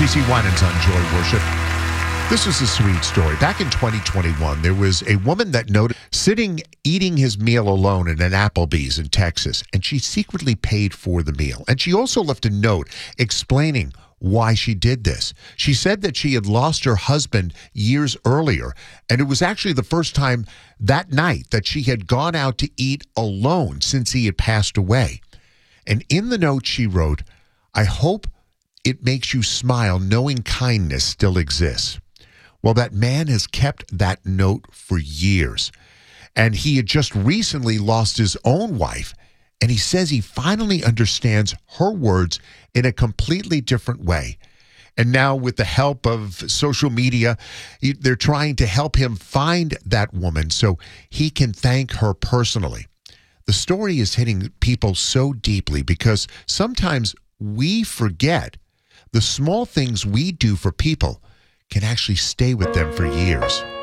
CeCe Winans on Joy Worship. This is a sweet story. Back in 2021, there was a woman that noted sitting eating his meal alone in an Applebee's in Texas, and she secretly paid for the meal. And she also left a note explaining why she did this. She said that she had lost her husband years earlier, and it was actually the first time that night that she had gone out to eat alone since he had passed away. And in the note she wrote, "I hope it makes you smile knowing kindness still exists." Well, that man has kept that note for years. And he had just recently lost his own wife. And he says he finally understands her words in a completely different way. And now with the help of social media, they're trying to help him find that woman so he can thank her personally. The story is hitting people so deeply because sometimes we forget the small things we do for people can actually stay with them for years.